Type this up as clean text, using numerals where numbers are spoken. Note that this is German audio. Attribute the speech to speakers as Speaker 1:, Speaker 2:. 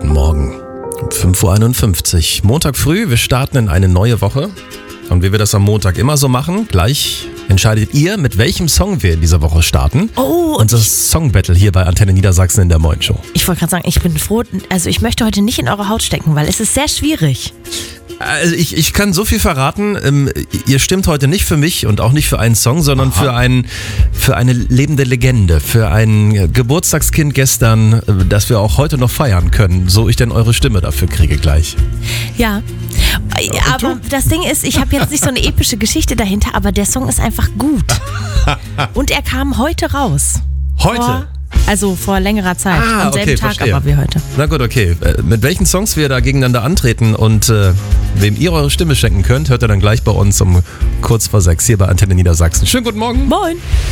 Speaker 1: guten Morgen. Um 5.51 Uhr. Montag früh, wir starten in eine neue Woche. Und wie wir das am Montag immer so machen, gleich entscheidet ihr, mit welchem Song wir in dieser Woche starten.
Speaker 2: Oh,
Speaker 1: unser Song-Battle hier bei Antenne Niedersachsen in der Moin Show.
Speaker 2: Ich wollte gerade sagen, ich bin froh, also ich möchte heute nicht in eure Haut stecken, weil es ist sehr schwierig.
Speaker 1: Also ich kann so viel verraten, ihr stimmt heute nicht für mich und auch nicht für einen Song, sondern für eine lebende Legende, für ein Geburtstagskind gestern, das wir auch heute noch feiern können, so ich denn eure Stimme dafür kriege gleich.
Speaker 2: Ja, aber das Ding ist, ich habe jetzt nicht so eine epische Geschichte dahinter, aber der Song ist einfach gut. Und er kam heute raus.
Speaker 1: Heute?
Speaker 2: Also vor längerer Zeit, am selben Tag
Speaker 1: verstehe.
Speaker 2: aber wie heute.
Speaker 1: Na gut, okay. Mit welchen Songs wir da gegeneinander antreten und wem ihr eure Stimme schenken könnt, hört ihr dann gleich bei uns um kurz vor 6 hier bei Antenne Niedersachsen. Schönen guten Morgen.
Speaker 2: Moin.